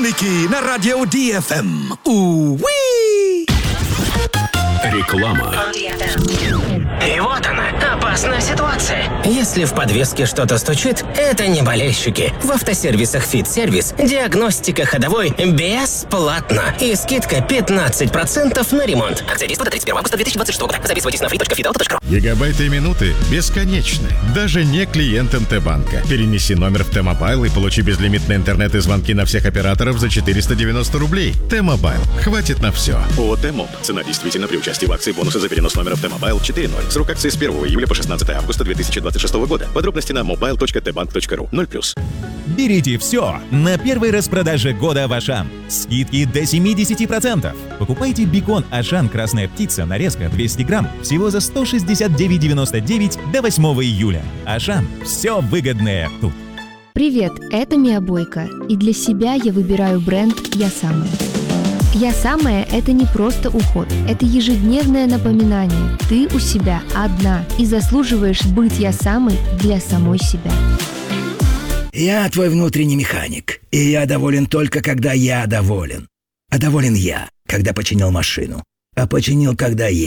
Умники на радио DFM. Уи! Реклама. И вот она, опасная ситуация. Если в подвеске что-то стучит, это не болельщики. В автосервисах «Фит-сервис» диагностика ходовой бесплатно. И скидка 15% на ремонт. Акция действует до 31 августа 2026 года. Записывайтесь на free.fitauto.ru. Гигабайты и минуты бесконечны. Даже не клиент МТ-банка. Перенеси номер в Т-Мобайл и получи безлимитный интернет и звонки на всех операторов за 490 рублей. Т-Мобайл. Хватит на все. ООО «Т-Моб». Цена действительно при участии в акции бонусы за перенос номера в Т-Мобайл 4.0. Срок акции с 1 июля по 16 августа 2026 года. Подробности на mobile.tbank.ru. 0+. Берите все на первой распродаже года в Ашан. Скидки до 70%. Покупайте бекон Ашан «Красная птица» нарезка 200 грамм всего за 169,99 до 8 июля. Ашан. Все выгодное тут. Привет, это Мия Бойко, и для себя я выбираю бренд «Я самая». «Я самая» — это не просто уход, это ежедневное напоминание. Ты у себя одна и заслуживаешь быть «Я самой» для самой себя. Я твой внутренний механик, и я доволен только, когда я доволен. А доволен я, когда починил машину. А починил, когда